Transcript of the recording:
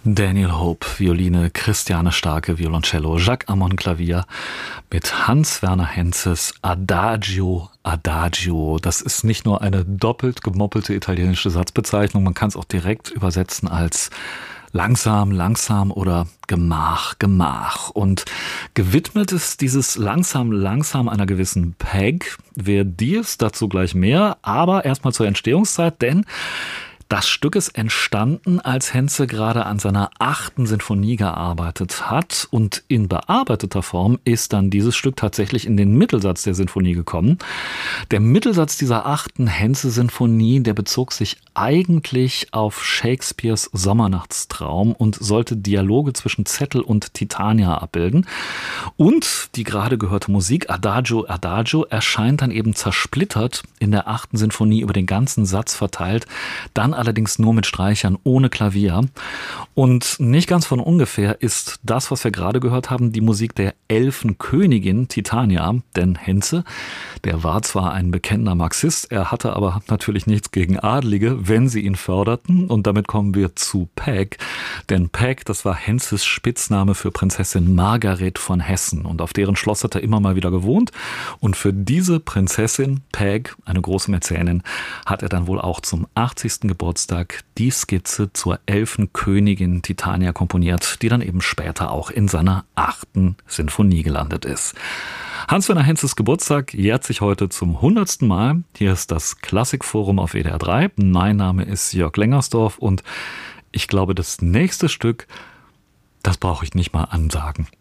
Daniel Hope, Violine, Christiane Starke, Violoncello, Jacques Ammon, Klavier mit Hans-Werner Henzes Adagio, Adagio. Das ist nicht nur eine doppelt gemoppelte italienische Satzbezeichnung, man kann es auch direkt übersetzen als langsam, langsam oder Gemach, Gemach. Und gewidmet ist dieses langsam, langsam einer gewissen Peg. Wer die ist, dazu gleich mehr. Aber erstmal zur Entstehungszeit, denn das Stück ist entstanden, als Henze gerade an seiner 8. Sinfonie gearbeitet hat, und in bearbeiteter Form ist dann dieses Stück tatsächlich in den Mittelsatz der Sinfonie gekommen. Der Mittelsatz dieser 8. Henze-Sinfonie, der bezog sich eigentlich auf Shakespeares Sommernachtstraum und sollte Dialoge zwischen Zettel und Titania abbilden. Und die gerade gehörte Musik, Adagio, Adagio, erscheint dann eben zersplittert in der 8. Sinfonie über den ganzen Satz verteilt, dann allerdings nur mit Streichern, ohne Klavier. Und nicht ganz von ungefähr ist das, was wir gerade gehört haben, die Musik der Elfenkönigin Titania. Denn Henze, der war zwar ein bekennender Marxist, er hatte aber natürlich nichts gegen Adelige, wenn sie ihn förderten. Und damit kommen wir zu Peg. Denn Peg, das war Henzes Spitzname für Prinzessin Margaret von Hessen. Und auf deren Schloss hat er immer mal wieder gewohnt. Und für diese Prinzessin, Peg, eine große Mäzenin, hat er dann wohl auch zum 80. Geburtstag die Skizze zur Elfenkönigin Titania komponiert, die dann eben später auch in seiner 8. Sinfonie gelandet ist. Hans-Werner Henzes Geburtstag jährt sich heute zum 100. Mal. Hier ist das Klassikforum auf WDR 3. Mein Name ist Jörg Lengersdorf und ich glaube, das nächste Stück, das brauche ich nicht mal ansagen.